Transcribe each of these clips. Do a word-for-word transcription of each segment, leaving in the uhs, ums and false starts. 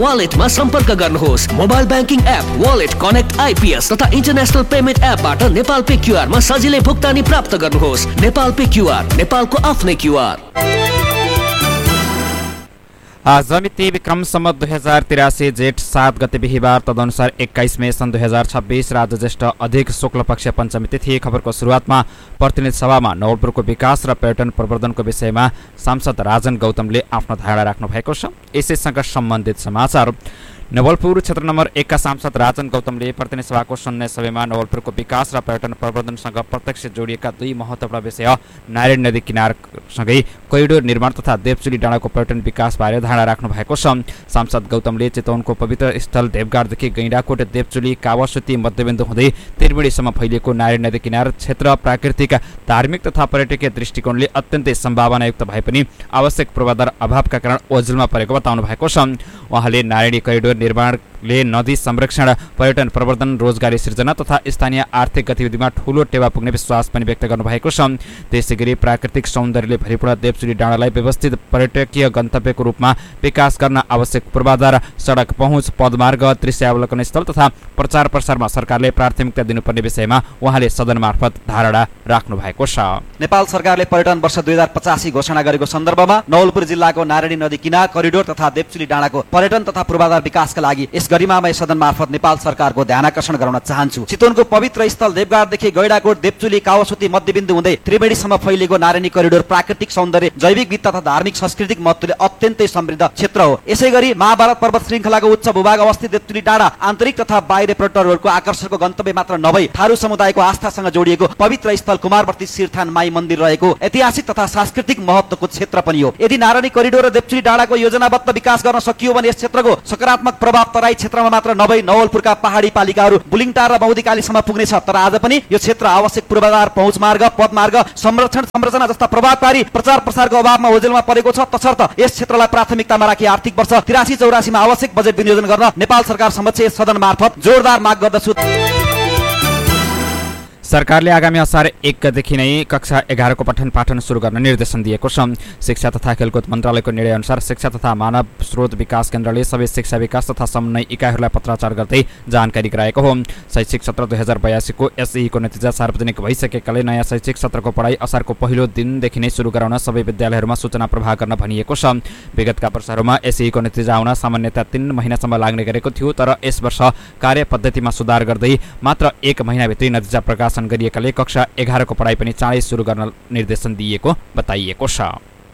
वालेटमा सम्पर्क गर्नुहोस्। Mobile banking app wallet connect IPS तथा इन्टरनेसनल पेमेन्ट एपबाट नेपाल पे क्यूआरमा सजिलै भुक्तानी प्राप्त गर्नुहोस्। नेपाल पे क्यूआर, नेपालको आफ्नै क्यूआर। आज मिति विक्रम सम्वत दुई हजार तिरासी जेठ सात गते बिहिबार तदनुसार एक्काइस मे सन् दुई हजार छब्बीस राज्य ज्येष्ठ अधिक शुक्ल पक्ष पञ्चमी तिथि। खबरको सुरुवातमा प्रतिनिधि सभामा नवलपुरको विकास र पर्यटन प्रवर्धनको विषयमा सांसद राजन गौतमले आफ्नो धारणा राख्नु भएको छ। यसैसँग सम्बन्धित समाचार। नवलपुर क्षेत्र नम्बर एक का सांसद राजन गौतमले प्रतिनिधि सभाको शून्य सभ्यमा नवलपुरको विकास र पर्यटन प्रवर्धनसँग प्रत्यक्ष जोडिएका दुई महत्त्वपूर्ण विषय नारायणी नदी किनारसँगै कोरिडोर निर्माण तथा देवचुली डाँडाको पर्यटन विकास बारे धारणा राख्नु भएको छ। सांसद गौतमले चितवनको पवित्र स्थल देवगाडदेखि गैंडाकोट, देवचुली, कावासुती मध्यबिन्दु हुँदै त्रिवेणीसम्म फैलिएको नारायणी नदी किनार क्षेत्र प्राकृतिक, धार्मिक तथा पर्यटकीय दृष्टिकोणले अत्यन्तै सम्भावनायुक्त भए पनि आवश्यक पूर्वाधार अभावका कारण ओझेलमा परेको बताउनु भएको छ। उहाँले नारायणी कोरिडोर निर्माणले नदी संरक्षण, पर्यटन प्रवर्धन, रोजगारी सृजना तथा स्थानीय आर्थिक गतिविधिमा ठूलो टेवा पुग्ने विश्वास पनि व्यक्त गर्नुभएको छ। त्यसैगरी प्राकृतिक सौन्दर्यले भरिपूर्ण देवचुली डाँडालाई व्यवस्थित पर्यटकीय गन्तव्यको रूपमा विकास गर्न आवश्यक पूर्वाधार, सडक पहुँच, पदमार्ग, दृश्यावलोकन स्थल तथा प्रचार प्रसारमा सरकारले प्राथमिकता दिनुपर्ने विषयमा उहाँले सदन मार्फत धारणा राख्नु भएको छ। नेपाल सरकारले पर्यटन वर्ष दुई हजार पचासी घोषणा गरेको सन्दर्भमा नवलपुर जिल्लाको नारायणी नदी किनार, कोरिडोर तथा देवचुली डाँडाको पर्यटन तथा पूर्वाधार विकासका लागि यस गरिमामय सदन मार्फत नेपाल सरकारको ध्यानाकर्षण गराउन चाहन्छु। चितवनको पवित्र स्थल देवगाडदेखि गैंडाकोट, देवचुली, कावासुती मध्यबिन्दु हुँदै त्रिवेणीसम्म फैलिएको नारायणी कोरिडोर प्राकृतिक सौन्दर्य, जैविक विविधता तथा धार्मिक सांस्कृतिक महत्त्वले अत्यन्तै समृद्ध क्षेत्र हो। यसैगरी महाभारत पर्वत श्रृङ्खलाको उच्च भूभाग अवस्थित देवचुली डाँडा आन्तरिक तथा बाहिरी पर्यटकहरूको आकर्षणको गन्तव्य मात्र नभई थारू समुदायको आस्थासँग जोडिएको पवित्र स्थल कुमारवर्ती शिरथान माई मन्दिर रहेको ऐतिहासिक तथा सांस्कृतिक महत्त्वको क्षेत्र पनि हो। यदि नारायणी कोरिडोर र देवचुली डाँडाको योजनाबद्ध विकास गर्न सकियो भने यस क्षेत्रको सकारात्मक प्रभाव तराई क्षेत्रमा मात्र नभई नवलपुरका पहाडी पालिकाहरू बुलिङटार र बौद्धिकालीसम्म पुग्नेछ। तर आज पनि यो क्षेत्र आवश्यक पूर्वाधार, पहुँच मार्ग, पदमार्ग, संरक्षण संरचना जस्ता प्रभावकारी प्रचार प्रसारको अभावमा ओझेलमा परेको छ। तसर्थ यस क्षेत्रलाई प्राथमिकतामा राखी आर्थिक वर्ष तिरासी चौरासीमा आवश्यक बजेट विनियोजन गर्न नेपाल सरकार समक्ष यस सदन मार्फत जोरदार माग गर्दछु। सरकारले आगामी असार एक गतेदेखि नै कक्षा एघारको पठन पाठन सुरु गर्न निर्देशन दिएको छ। शिक्षा तथा खेलकुद मन्त्रालयको निर्णय अनुसार शिक्षा तथा मानव स्रोत विकास केन्द्रले सबै शिक्षा विकास तथा समन्वय इकाइहरूलाई पत्राचार गर्दै जानकारी गराएको हो। शैक्षिक सत्र दुई हजार बयासीको एसईको नतिजा सार्वजनिक भइसकेकाले नयाँ शैक्षिक सत्रको पढाइ असारको पहिलो दिनदेखि नै सुरु गराउन सबै विद्यालयहरूमा सूचना प्रवाह गर्न भनिएको छ। विगतका वर्षहरूमा एसईको नतिजा आउन सामान्यतया तीन महिनासम्म लाग्ने गरेको थियो, तर यस वर्ष कार्यपद्धतिमा सुधार गर्दै मात्र एक महिनाभित्रै नतिजा प्रकाशन गरिएकाले कक्षा एघारको पढाइ पनि चाँडै सुरु गर्न निर्देशन दिएको बताइएको छ।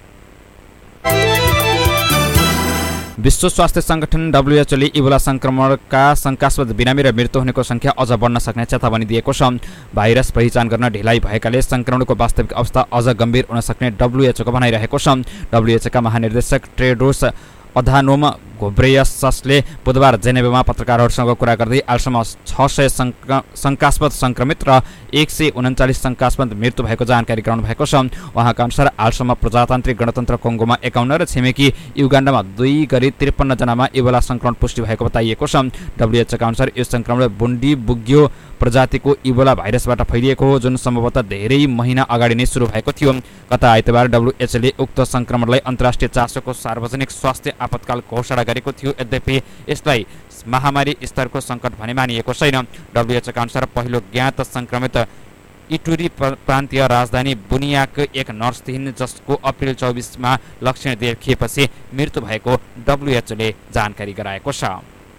विश्व स्वास्थ्य संगठन डब्ल्युएचओले इबोला संक्रमणका शंकास्पद बिरामी र मृत्यु हुनेको संख्या अझ बढ्न सक्ने चेतावनी दिएको छ। भाइरस पहिचान गर्न ढिलाइ भएकाले संक्रमणको वास्तविक अवस्था अझ गम्भीर हुन सक्ने डब्ल्युएचओको भनाइरहेको छ। डब्ल्युएचओका महानिर्देशक टेड्रोस अधानोम घोब्रेयससले बुधबार जेनेभामा पत्रकारहरूसँग कुरा गर्दै आजसम्म छ सय शंकास्पद संक्रमित र एक सय उन्चालिस शंकास्पद मृत्यु भएको जानकारी गराउनु भएको छ। उहाँका अनुसार हालसम्म प्रजातान्त्रिक गणतन्त्र कङ्गोमा एकाउन्न र छिमेकी युगाण्डामा दुई गरी त्रिपन्न जनामा इबोला संक्रमण पुष्टि भएको बताइएको छ। डब्ल्युएचओका अनुसार यो संक्रमण बुन्डी बुग्यो प्रजातिको इबोला भाइरसबाट फैलिएको हो, जुन सम्भवतः धेरै महिना अगाडि नै सुरु भएको थियो। गत आइतबार डब्ल्युएचओले उक्त संक्रमणलाई अन्तर्राष्ट्रिय चासोको सार्वजनिक स्वास्थ्य आपतकाल घोषणा गरेको थियो। यद्यपि यसलाई महामारी स्तरको सङ्कट भने मानिएको छैन। डब्ल्युएचओका अनुसार पहिलो ज्ञात संक्रमित इटुरी प्रान्तीय राजधानी बुनियाको एक नर्स थिइन्, जसको अप्रिल चौबिसमा लक्षण देखिएपछि मृत्यु भएको डब्ल्युएचओले जानकारी गराएको छ।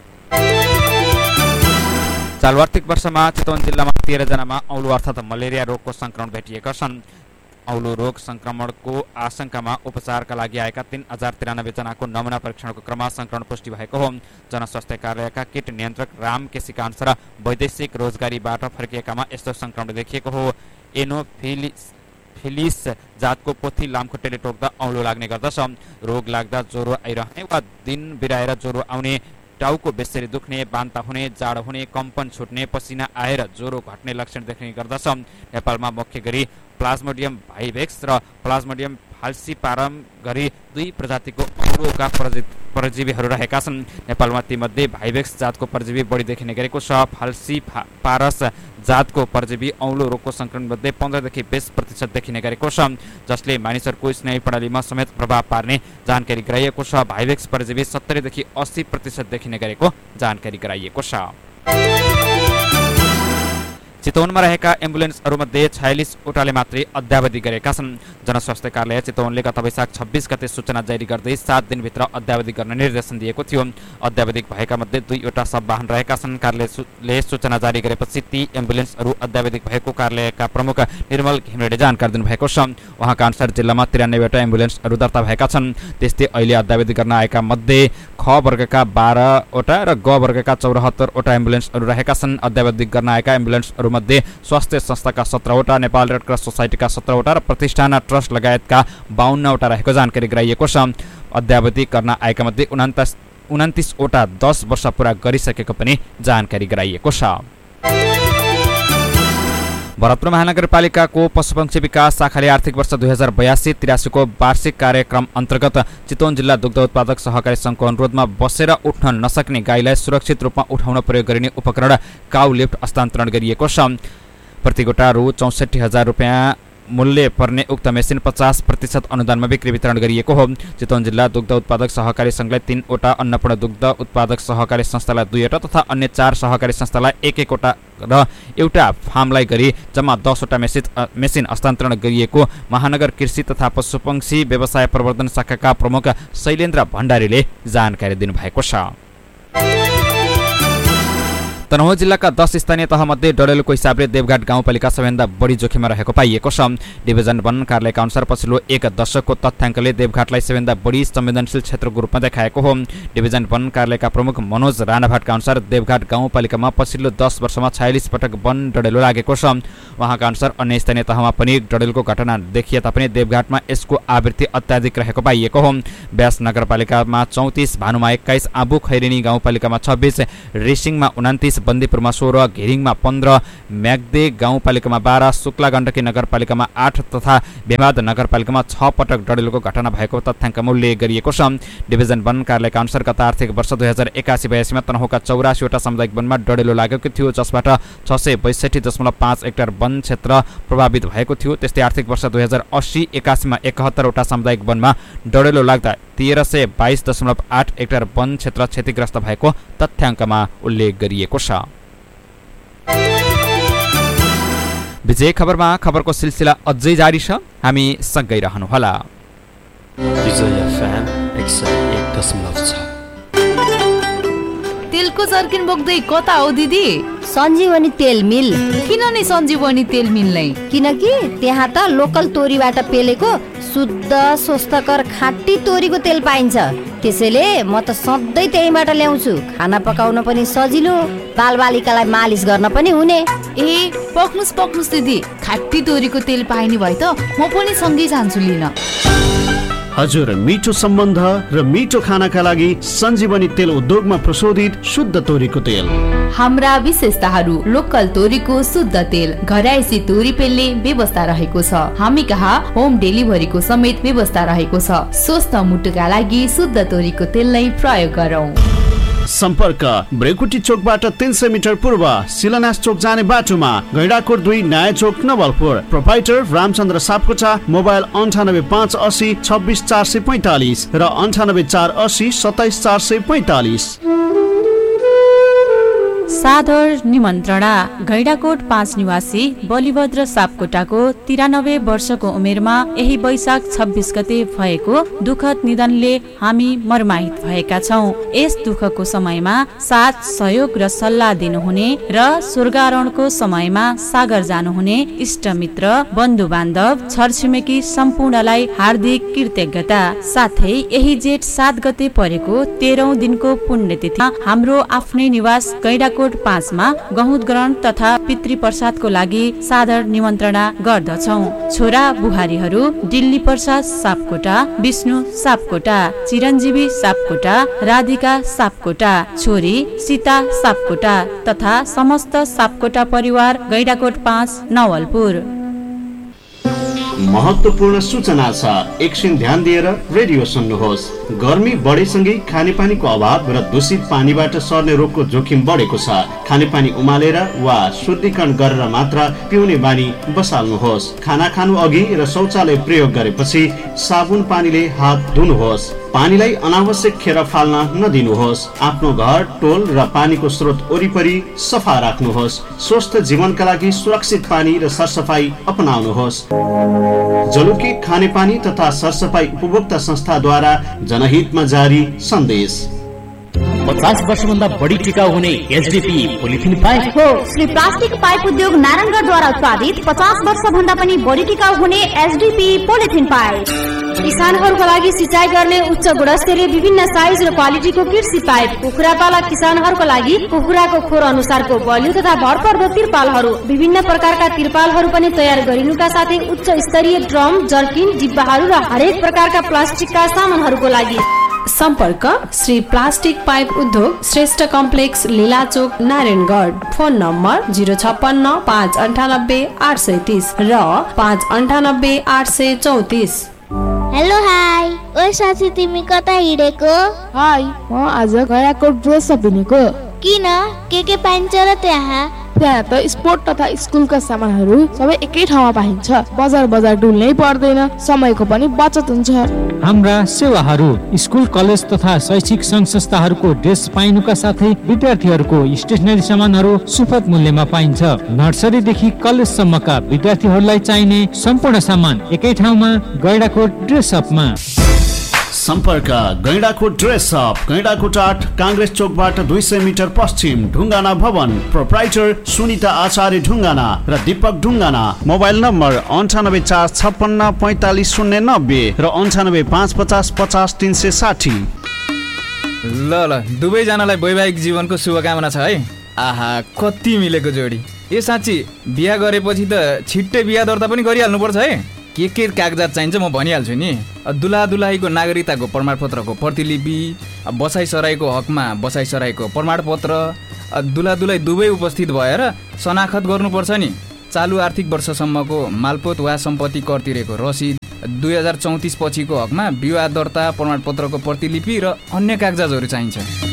चालु आर्थिक वर्षमा चितवन जिल्लामा तेह्र जनामा औलो अर्थात् मलेरिया रोगको संक्रमण भेटिएका छन्। औलो रोग संक्रमणको आशंकामा उपचारका लागि आएका तीन हजार तिरानब्बे जनाको नमुना परीक्षणको क्रममा संक्रमण पुष्टि भएको हो। जनस्वास्थ्य कार्यालयका किट नियन्त्रक राम केसीका अनुसार वैदेशिक रोजगारीबाट फर्किएकामा यस्तो संक्रमण देखिएको हो। एनोफिलिस फिलिस जातको पोथी लामखुट्टेले टोक्दा औलो लाग्ने गर्दछ। रोग लाग्दा ज्वरो आइरहने वा दिन बिराएर ज्वरो आउने, टाउको बेसरी दुख्ने, बान्ता हुने, जाडो हुने, कम्पन छुट्ने, पसिना आएर ज्वरो घट्ने लक्षण देख्ने गर्दछ। नेपालमा मुख्य गरी प्लाज्मोडियम भाइभेक्स र प्लाज्मोडियम फाल्सिपारम गरी दुई प्रजातिको औलोका परजीवीहरू रहेका छन्। नेपालमा तीमध्ये भाइभेक्स जातको परजीवी बढी देखिने गरेको छ। फाल्सीपारस जातको परजीवी औलो रोगको संक्रमणमध्ये पन्ध्रदेखि बीस प्रतिशत देखिने गरेको छ, जसले मानिसहरूको स्नायु प्रणालीमा समेत प्रभाव पार्ने जानकारी गराइएको छ। भाइभेक्स परजीवी सत्तरीदेखि अस्सी प्रतिशत देखिने गरेको जानकारी गराइएको छ। चितवनमा रहेका एम्बुलेन्सहरूमध्ये छयालिसवटाले मात्रै अद्यावधि गरेका छन्। जनस्वास्थ्य कार्यालय चितवनले गत वैशाख छब्बिस गते सूचना जारी गर्दै सात दिनभित्र अद्यावधि गर्न निर्देशन दिएको थियो। अद्यावधिक भएका मध्ये दुईवटा सब वाहन रहेका छन्। कार्यालयले सूचना जारी गरेपछि ती एम्बुलेन्सहरू अद्यावधिक भएको कार्यालयका प्रमुख निर्मल घिमिरेले जानकारी दिनुभएको छ। उहाँका अनुसार जिल्लामा त्रियानब्बेवटा एम्बुलेन्सहरू दर्ता भएका छन्। त्यस्तै अहिले अद्यावधि गर्न आएका मध्ये ख वर्गका बाह्रवटा र ग वर्गका चौरात्तरवटा एम्बुलेन्सहरू रहेका छन्। अद्यावधिक गर्न आएका एम्बुलेन्सहरू मध्ये स्वास्थ्य संस्थाका सत्रवटा, नेपाल रेड क्रस सोसाइटीका सत्रवटा र प्रतिष्ठान ट्रस्ट लगायतका बाहन्नवटा रहेको जानकारी गराइएको छ। अद्यावधि गर्न आएका मध्ये उनान्तास उनातिसवटा दस वर्ष पूरा गरिसकेको पनि जानकारी गराइएको छ। भरतपुर महानगरपालिकाको पशुपक्षी विकास शाखाले आर्थिक वर्ष दुई हजार बयासी तिरासीको वार्षिक कार्यक्रम अन्तर्गत चितवन जिल्ला दुग्ध उत्पादक सहकारी सङ्घको अनुरोधमा बसेर उठ्न नसक्ने गाईलाई सुरक्षित रूपमा उठाउन प्रयोग गरिने उपकरण काउ लिफ्ट हस्तान्तरण गरिएको छ। प्रतिगोटा रु चौसठी हजार रुपियाँ मूल्य पर्ने उक्त मेसिन पचास प्रतिशत अनुदानमा बिक्री वितरण गरिएको हो। चितवन जिल्ला दुग्ध उत्पादक सहकारी सङ्घलाई तीनवटा, अन्नपूर्ण दुग्ध उत्पादक सहकारी संस्थालाई दुईवटा तथा अन्य चार सहकारी संस्थालाई एक एकवटा र एउटा फार्मलाई गरी जम्मा दसवटा मेसिन मेसिन हस्तान्तरण गरिएको महानगर कृषि तथा पशुपक्षी व्यवसाय प्रवर्धन शाखाका प्रमुख शैलेन्द्र भण्डारीले जानकारी दिनुभएको छ। तनहुँ जिल्लाका दस स्थानीय तहमध्ये डडेलुको हिसाबले देवघाट गाउँपालिका सबैभन्दा बढी जोखिममा रहेको पाइएको छ। डिभिजन वन कार्यालयका अनुसार पछिल्लो एक दशकको तथ्याङ्कले देवघाटलाई सबैभन्दा बढी संवेदनशील क्षेत्रको रूपमा देखाएको हो। डिभिजन वन कार्यालयका प्रमुख मनोज राणाभाटका अनुसार देवघाट गाउँपालिकामा पछिल्लो दस वर्षमा छयालिस पटक वन डडेलो लागेको छ। उहाँका अनुसार अन्य स्थानीय तहमा पनि डडेलको घटना देखिए तापनि देवघाटमा यसको आवृत्ति अत्याधिक रहेको पाइएको हो। व्यास नगरपालिकामा चौतिस, भानुमा एक्काइस, आबु खैरेनी गाउँपालिकामा छब्बिस, रेसिङमा उनातिस, बन्दीपुरमा सोह्र, घिरिङमा पन्ध्र, म्याग्दे गाउँपालिकामा बाह्र, शुक्ला गण्डकी नगरपालिकामा आठ तथा भेमाद नगरपालिकामा छ पटक डडेलोको घटना भएको तथ्याङ्कमा उल्लेख गरिएको छ। डिभिजन वन कार्यालयका अनुसार गत आर्थिक वर्ष दुई हजार एकासी बयासीमा तनहुँका चौरासीवटा सामुदायिक वनमा डडेलो लागेको थियो, जसबाट छ सय बैसठी दशमलव पाँच हेक्टर वन क्षेत्र प्रभावित भएको थियो। त्यस्तै आर्थिक वर्ष दुई हजार अस्सी एकासीमा एकहत्तरवटा सामुदायिक वनमा डडेलो लाग्दा तेह्र सय बाइस दशमलव आठ हेक्टर वन क्षेत्र क्षतिग्रस्त भएको तथ्याङ्कमा उल्लेख गरिएको छ। विजय खबरमा खबरको सिलसिला अझै जारी छ, हामी सँगै रहनुहोला। तेलको जर्किन बोक्दै कता हो दिदी? सञ्जीवनी तेल मिल। किन नि सञ्जीवनी तेल मिल नै? किनकि त्यहाँ त लोकल तोरीबाट पेलेको शुद्ध स्वस्थकर खाँटी तोरीको तेल पाइन्छ। त्यसैले म त सधैँ त्यहीबाट ल्याउँछु। खाना पकाउन पनि सजिलो, बालबालिकालाई मालिस गर्न पनि हुने। ए पक्नुस् पक्नुस् दिदी, खाँटी तोरीको तेल पाइने भए त म पनि सँगै जान्छु लिन। हजुर, मिठो सम्बन्ध र मिठो खानाका लागि सञ्जीवनी तेल उद्योगमा प्रशोधित शुद्ध तोरीको तेल। हाम्रा विशेषताहरू: लोकल तोरीको शुद्ध तेल, घरायसी तोरी पेल्ने व्यवस्था रहेको छ। हामी कहाँ होम डेलिभरीको समेत व्यवस्था रहेको छ। स्वस्थ मुटुका लागि शुद्ध तोरीको तेल नै प्रयोग गरौँ। सम्पर्क: ब्रेकुटी चोकबाट तीन सय मिटर पूर्व, शिलान्यास चोक जाने बाटोमा, गैंडाकोट दुई, नयाँ चोक, नवलपुर। प्रोपाइटर रामचन्द्र सापकोटा। मोबाइल अन्ठानब्बे पाँच असी छब्बिस चार सय पैँतालिस र अन्ठानब्बे चार असी सत्ताइस चार सय पैँतालिस। सादर निमन्त्रणा। गैंडाकोट पाँच निवासी बलिभद्र सापकोटाको तिरानब्बे वर्षको उमेरमा यही वैशाख छब्बिस गते भएको दुःखद निधनले हामी मर्माहित भएका छौँ। यस दुःखको समयमा साथ सहयोग र सल्लाह दिनुहुने र स्वर्गारोहणको समयमा सागर जानुहुने इष्टमित्र, बन्धु बान्धव, छरछिमेकी सम्पूर्णलाई हार्दिक कृतज्ञता। साथै यही जेठ सात गते परेको तेह्रौं दिनको पुण्यतिथिमा हाम्रो आफ्नै निवास गैंडाकोट पाँचमा गहुँत ग्रहण तथा पितृ प्रसादको लागि सादर निमन्त्रणा गर्दछौँ। छोरा बुहारीहरू दिल्ली प्रसाद सापकोटा, विष्णु सापकोटा, चिरञ्जीवी सापकोटा, राधिका सापकोटा, छोरी सीता सापकोटा तथा समस्त सापकोटा परिवार गैंडाकोट पाँच, नवलपुर। महत्त्वपूर्ण सूचना छ, एकछिन ध्यान दिएर रेडियो सुन्नुहोस्। गर्मी बढेसँगै खानेपानीको अभाव र दूषित पानीबाट सर्ने रोगको जोखिम बढेको छ। खानेपानी उमालेर वा शुद्धिकरण गरेर मात्र पिउने बानी बसाल्नुहोस्। खाना खानु अघि र शौचालय प्रयोग गरेपछि साबुन पानीले हात धुनुहोस्। पानीलाई अनावश्यक खेर फाल्न नदिनुहोस्। आफ्नो घर, टोल र पानीको स्रोत वरिपरि सफा राख्नुहोस्। स्वस्थ जीवनका लागि सुरक्षित पानी र सरसफाई अपनाउनुहोस्। जलुकी खानेपानी तथा सरसफाई उपभोक्ता संस्थाद्वारा जनहितमा जारी सन्देश। पचास वर्षभन्दा बढी टिकाउ हुने एचडीपी पोलिथिन पाइप हो। श्री प्लास्टिक पाइप उद्योग नारायणगढद्वारा उत्पादित पचास वर्ष भन्दा पनि बढी टिकाउ हुने एचडीपी पोलिथिन पाइप। किसानहरूको लागि सिंचाइ गर्ने उच्च गुणस्तरीय विभिन्न साइज र क्वालिटीको कृषि पाइप। कुखुरा पालक किसानहरूको लागि कुखुराको खोर अनुसारको बलियो तथा भरपर्दो तिरपालहरू, विभिन्न प्रकारका तिरपालहरू पनि तयार गरिनुका साथै उच्च स्तरीय ड्रम, जर्किन, डिब्बाहरू र हरेक प्रकारका प्लास्टिकका सामानहरूको लागि सम्पर्क श्री प्लास्टिक पाइप उद्योग, Shrestha complex, लीलाचोक, Narayangarh. Phone number zero छप्पन्न पाँच अन्ठानब्बे आठ सय तीस र पाँच अन्ठानब्बे आठ सय चौतिस। हेलो हाई, ओ साथी तिमी कता हिँडेको? हाई, म आज गयाकोट ड्रेस अप हिँडेको। किन? के के पाइन्छ र त्यहाँ? त्यहाँ त स्पोर्ट तथा स्कुलका सामानहरू सबै एकै ठाउँमा पाइन्छ। बजार बजार डुल्नै पर्दैन, समयको पनि बचत हुन्छ। हाम्रा सेवाहरू स्कुल, कलेज तथा शैक्षिक संघ संस्थाहरूको ड्रेस पाइनुका साथै विद्यार्थीहरूको स्टेसनरी सामानहरू सुपथ मूल्यमा पाइन्छ। नर्सरीदेखि कलेजसम्मका विद्यार्थीहरूलाई चाहिने सम्पूर्ण सामान एकै ठाउँमा गैंडाकोट ड्रेस अपमा। सम्पर्क गैंडाकोट ड्रेस अप, गैंडाकोट आठ, काङ्ग्रेस चोकबाट दुई सय मिटर पश्चिम, ढुङ्गाना भवन। प्रोप्राइटर सुनिता आचार्य ढुङ्गाना र दीपक ढुङ्गाना। मोबाइल नम्बर अन्ठानब्बे चार छप्पन्न पैँतालिस शून्य नब्बे र अन्ठानब्बे पाँच पचास पचास तिन सय साठी। ल ल दुवैजनालाई वैवाहिक जीवनको शुभकामना छ है। आहा कति मिलेको जोडी। ए साँच्ची बिहा गरेपछि त छिट्टै बिहा दर्ता पनि गरिहाल्नुपर्छ है। के के कागजात चाहिन्छ म भनिहाल्छु नि। दुला दुलाहीको नागरिकताको प्रमाणपत्रको प्रतिलिपि, बसाइसराईको हकमा बसाइसराईको प्रमाणपत्र, दुला दुलाई दुवै उपस्थित भएर शनाखत गर्नुपर्छ नि। चालु आर्थिक वर्षसम्मको मालपोत वा सम्पत्ति कर तिरेको रसिद, दुई हजार चौतिस पछिको हकमा विवाह दर्ता प्रमाणपत्रको प्रतिलिपि र अन्य कागजातहरू चाहिन्छ।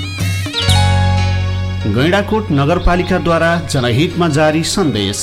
गैंडाकोट नगरपालिकाद्वारा जनहितमा जारी सन्देश।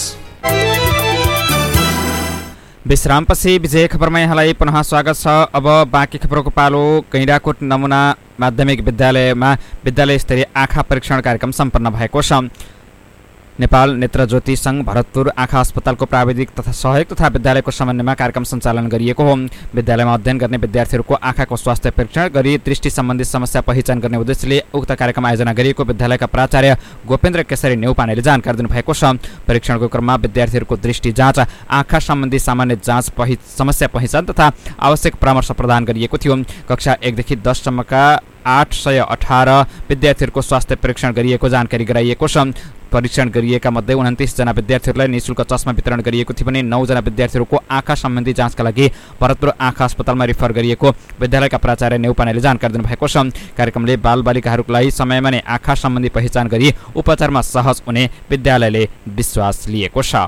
विश्रामपछि विजय खबरमा यहाँलाई पुनः स्वागत छ। अब बाँकी खबरको पालो। गैंडाकोट नमुना माध्यमिक विद्यालयमा विद्यालय स्तरीय आँखा परीक्षण कार्यक्रम सम्पन्न भएको छ। नेपाल नेत्र ज्योति संघ भरतपुर आँखा अस्पतालको प्राविधिक तथा सहयोग तथा विद्यालयको समन्वयमा कार्यक्रम सञ्चालन गरिएको हो। विद्यालयमा अध्ययन गर्ने विद्यार्थीहरूको आँखाको स्वास्थ्य परीक्षण गरी दृष्टि सम्बन्धी समस्या पहिचान गर्ने उद्देश्यले उक्त कार्यक्रम आयोजना गरिएको विद्यालयका प्राचार्य गोपेन्द्र केशरी नेउपानेले जानकारी दिनुभएको छ। परीक्षणको क्रममा विद्यार्थीहरूको दृष्टि जाँच, आँखा सम्बन्धी सामान्य जाँच पहि समस्या पहिचान तथा आवश्यक परामर्श प्रदान गरिएको थियो। कक्षा एकदेखि दससम्मका आठ सय अठार विद्यार्थीहरूको स्वास्थ्य परीक्षण गरिएको जानकारी गराइएको छ। परीक्षण गरिएका मध्ये उन्तिसजना विद्यार्थीहरूलाई निःशुल्क चस्मा वितरण गरिएको थियो भने नौजना विद्यार्थीहरूको आँखा सम्बन्धी जाँचका लागि भरतपुर आँखा अस्पतालमा रिफर गरिएको विद्यालयका प्राचार्य नेउपानेले जानकारी दिनुभएको छ। कार्यक्रमले बालबालिकाहरूलाई समयमा नै आँखा सम्बन्धी पहिचान गरी उपचारमा सहज हुने विद्यालयले विश्वास लिएको छ।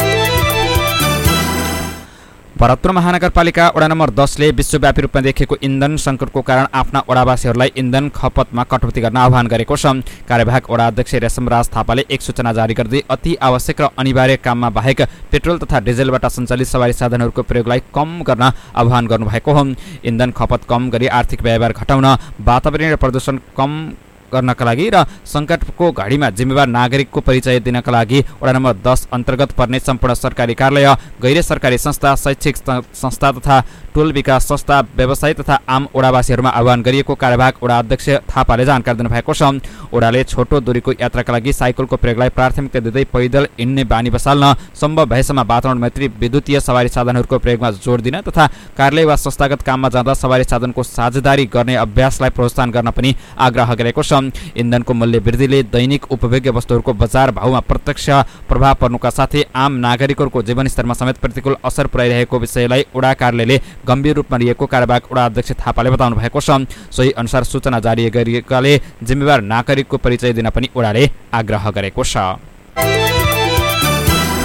भरतपुर महानगरपालिका वडा नम्बर दसले विश्वव्यापी रूपमा देखिएको इन्धन सङ्कटको कारण आफ्ना वडावासीहरूलाई इन्धन खपतमा कटौती गर्न आह्वान गरेको छ। कार्यवाहक वडा अध्यक्ष रेशमराज थापाले एक सूचना जारी गर्दै अति आवश्यक र अनिवार्य काममा बाहेक पेट्रोल तथा डिजेलबाट सञ्चालित सवारी साधनहरूको प्रयोगलाई कम गर्न आह्वान गर्नुभएको हो। इन्धन खपत कम गरी आर्थिक व्यवहार घटाउन, वातावरणीय प्रदूषण कम गर्नका लागि र सङ्कटको घडीमा जिम्मेवार नागरिकको परिचय दिनका लागि वडा नम्बर दस अन्तर्गत पर्ने सम्पूर्ण सरकारी कार्यालय, गैर सरकारी संस्था, शैक्षिक संस्था तथा टोल विकास संस्था, व्यवसाय तथा आम वडावासीहरूमा आह्वान गरिएको कार्यवाहक वडा अध्यक्ष थापाले जानकारी दिनुभएको छ। वडाले छोटो दूरीको यात्राका लागि साइकलको प्रयोगलाई प्राथमिकता दिँदै पैदल हिँड्ने बानी बसाल्न, सम्भव भएसम्म वातावरण मैत्री विद्युतीय सवारी साधनहरूको प्रयोगमा जोड दिन तथा कार्यालय वा संस्थागत काममा जाँदा सवारी साधनको साझेदारी गर्ने अभ्यासलाई प्रोत्साहन गर्न पनि आग्रह गरेको छ। इन्धनको मूल्य वृद्धिले दैनिक उपभोग्य वस्तुहरूको बजार भाउमा प्रत्यक्ष प्रभाव पर्नुका साथै आम नागरिकहरूको जीवनस्तरमा समेत प्रतिकूल असर पुर्याइरहेको विषयलाई वडा कार्यालयले गम्भीर रूपमा लिएको कार्यवाहक वडा अध्यक्ष थापाले बताउनु भएको छ। सोही अनुसार सूचना जारी गरिएकाले जिम्मेवार नागरिकको परिचय दिन पनि वडाले आग्रह गरेको छ।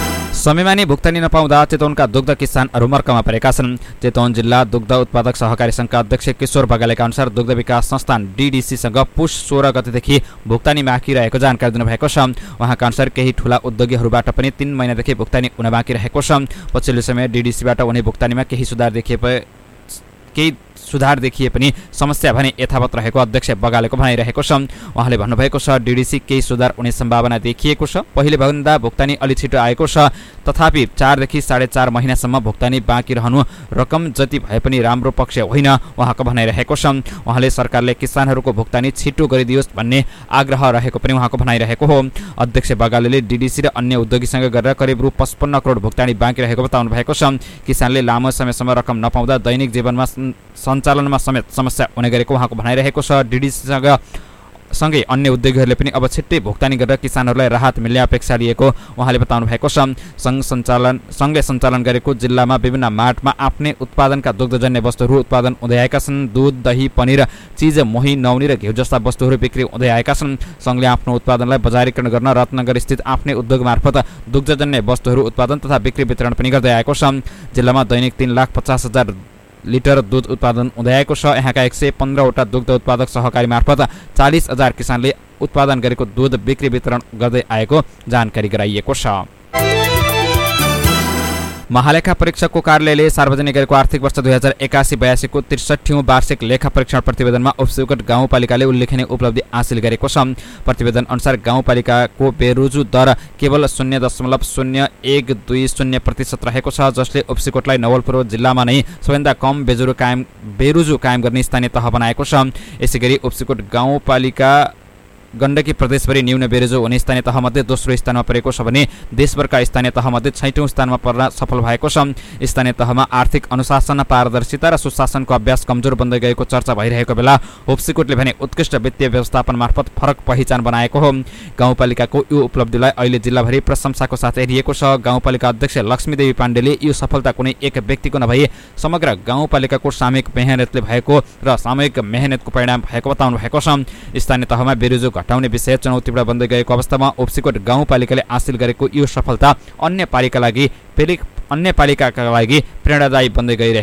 समयमा नै भुक्तानी नपाउँदा चितवनका दुग्ध किसानहरू मर्कामा परेका छन्। चितवन जिल्ला दुग्ध उत्पादक सहकारी संघका अध्यक्ष किशोर बगालेका अनुसार दुग्ध विकास संस्थान डीडीसीसँग पुष सोह्र गतेदेखि भुक्तानी बाँकी रहेको जानकारी दिनुभएको छ। उहाँका अनुसार केही ठूला उद्योगीहरूबाट पनि तीन महिनादेखि भुक्तानी हुन बाँकी रहेको छ। पछिल्लो समय डीडीसीबाट हुने भुक्तानीमा केही सुधार देखिए केही सुधार देखिए पनि समस्या भने यथावत रहेको अध्यक्ष बगालेको भनाइरहेको छ। उहाँले भन्नुभएको छ डीडीसी केही सुधार हुने सम्भावना देखिएको छ। पहिले भन्दा भुक्तानी अलि छिटो आएको छ, तथापि चारदेखि साढे चार महिनासम्म भुक्तानी बाँकी रहनु रकम जति भए पनि राम्रो पक्ष होइन उहाँको भनाइरहेको छ। उहाँले सरकारले किसानहरूको भुक्तानी छिटो गरिदियोस् भन्ने आग्रह रहेको पनि उहाँको भनाइरहेको हो। अध्यक्ष बगालेले डीडीसी र अन्य उद्योगीसँग गरेर करिब रु पचपन्न करोड भुक्तानी बाँकी रहेको बताउनु भएको छ। किसानले लामो समयसम्म रकम नपाउँदा दैनिक जीवनमा सञ्चालनमा समेत समस्या हुने गरेको उहाँको भनाइरहेको छ। डीडीसीसँग सँगै अन्य उद्योगीहरूले पनि अब छिट्टै भुक्तानी गरेर किसानहरूलाई राहत मिल्ने अपेक्षा लिएको उहाँले बताउनु भएको छ। सङ्घ सञ्चालन सङ्घले सञ्चालन गरेको जिल्लामा विभिन्न मार्टमा आफ्नै उत्पादनका दुग्धजन्य वस्तुहरू उत्पादन हुँदै आएका छन्। दुध, दही, पनिर, चिज, मोही, नौनी र घिउ जस्ता वस्तुहरू बिक्री हुँदै आएका छन्। सङ्घले आफ्नो उत्पादनलाई बजारीकरण गर्न रत्नगर स्थित आफ्नै उद्योग मार्फत दुग्धजन्य वस्तुहरू उत्पादन तथा बिक्री वितरण पनि गर्दै आएको छ। जिल्लामा दैनिक तीन लाख पचास हजार लिटर दुध उत्पादन हुँदै आएको छ। यहाँका एक सय पन्ध्रवटा दुग्ध उत्पादक सहकारी मार्फत चालिस हजार किसानले उत्पादन गरेको दुध बिक्री वितरण गर्दै आएको जानकारी गराइएको छ। महालेखा परीक्षकको कार्यालयले सार्वजनिक गरेको आर्थिक वर्ष दुई हजार एकासी बयासीको त्रिसठीौँ वार्षिक लेखा परीक्षण प्रतिवेदनमा उपसुकट गाउँपालिकाले उल्लेखनीय उपलब्धि हासिल गरेको छ। प्रतिवेदन अनुसार गाउँपालिकाको बेरोजु दर केवल शून्य दशमलव शून्य एक दुई शून्य प्रतिशत रहेको छ, जसले उपसुकटलाई नवलपुर जिल्लामा नै सबैभन्दा कम बेरोजु कायम बेरोजु कायम गर्ने स्थानीय तह बनाएको छ। यसैगरी उपसुकट गाउँपालिका गण्डकी प्रदेशभरि न्यून बेरोजु हुने स्थानीय तहमध्ये दोस्रो स्थानमा परेको छ भने देशभरका स्थानीय तहमध्ये छैटौँ स्थानमा पर्न सफल भएको छ। स्थानीय तहमा आर्थिक अनुशासन, पारदर्शिता र सुशासनको अभ्यास कमजोर बन्दै गएको चर्चा भइरहेको बेला उपसुकटले भने उत्कृष्ट वित्तीय व्यवस्थापन मार्फत फरक पहिचान बनाएको हो। गाउँपालिकाको यो उपलब्धिलाई अहिले जिल्लाभरि प्रशंसाको साथ हेरिएको छ। गाउँपालिका अध्यक्ष लक्ष्मीदेवी पाण्डेले यो सफलता कुनै एक व्यक्तिको नभई समग्र गाउँपालिकाको सामूहिक मेहनतले भएको र सामूहिक मेहनतको परिणाम भएको बताउनु भएको छ। स्थानीय तहमा बेरोजु हटाउने विषय चुनौतीपूर्ण बन्दै गएको अवस्थामा उपसुकट गाउँपालिकाले हासिल गरेको यो सफलता अन्य पालिका लागि अन्य पालिकाका लागि प्रेरणादायी बन्दै गइरहेको